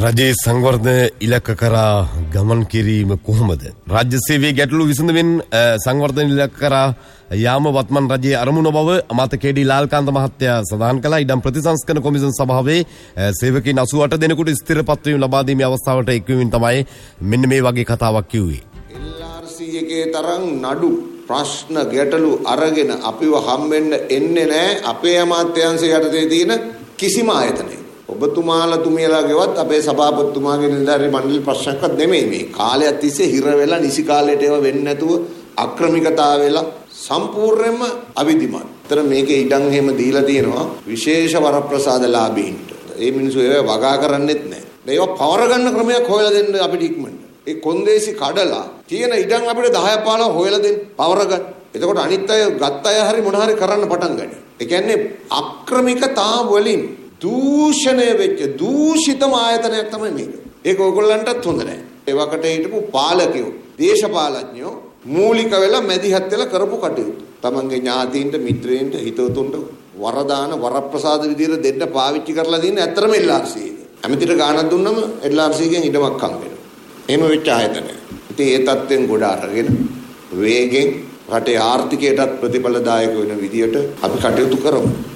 රජයේ සංවර්ධන ඉලක්ක කරා ගමන් කිරීම කොහොමද? රාජ්‍ය සේවයේ ගැටලු විසඳමින් සංවර්ධන ඉලක්ක කරා යාම වත්මන් රජයේ අරමුණ බව අමාත්‍ය කේ.ඩී. ලාල්කාන්ත මහත්තයා සඳහන් කළා. ඉඩම් ප්‍රතිසංස්කරණ කොමිසම් සභාවේ සේවකයන් 88 දෙනෙකුට ස්ථිරපත් වීම ලබා දීමේ අවස්ථාවට එක්වීමෙන් තමයි මෙන්න මේ වගේ කතාවක් කිව්වේ. LRC එකේ තරම් නඩු ප්‍රශ්න ගැටලු අරගෙන අපිව හම්බෙන්න එන්නේ නැහැ අපේ අමාත්‍යාංශය යටතේ තියෙන කිසිම ආයතනයක. ඔබතුමාලා තුමියලා ගෙවත් අපේ සභාපතිතුමාගේ නිලධාරී මණ්ඩල ප්‍රශ්නයක්වත් නෙමෙයි මේ. කාලයක් තිස්සේ හිර වෙලා නිසි කාලයට ඒවා වෙන්නේ නැතුව අක්‍රමිකතාව වෙලා සම්පූර්ණයෙන්ම අවිධිමත්. ඒතර මේකේ ඉඩම් එහෙම දීලා තියෙනවා විශේෂ වරප්‍රසාදලාභීන්ට. ඒ මිනිස්සු ඒවා වගා කරන්නෙත් නැහැ. ඒවා පවර ගන්න ක්‍රමයක් හොයලා දෙන්න අපිට ඉක්මනට. ඒ කොන්දේසි කඩලා තියෙන ඉඩම් අපිට 10 15 හොයලා දෙන්න පවර ගන්න. එතකොට අනිත් අය ගත්ත අය හරි මොන හරි කරන්න පටන් ගන්නවා. ඒ කියන්නේ අක්‍රමිකතාව වලින් දූෂණය වෙච්ච දූෂිතම ආයතනයක් තමයි මේක. ඒක ඔයගොල්ලන්ටත් හොඳ නැහැ. ඒ වකට හිටපු පාලකයෝ, දේශපාලඥයෝ මූලික වෙලා මැදිහත් වෙලා කරපු කටයුතු. තමන්ගේ ඥාතීන්ට, මිත්‍රයින්ට, හිතවතුන්ට වරදාන වරප්‍රසාද විදියට දෙන්න පාවිච්චි කරලා දින්නේ ඇත්තරම LRC එක. ඇමතිට ගාණක් දුන්නම LRC එකෙන් ඉඩමක් හම් වෙනවා. එහෙම වෙච්ච ආයතනය. ඉතින් ඒ තත්ත්වෙන් ගොඩ අරගෙන වේගෙන් රටේ ආර්ථිකයටත් ප්‍රතිඵලදායක වෙන විදියට අපි කටයුතු කරමු.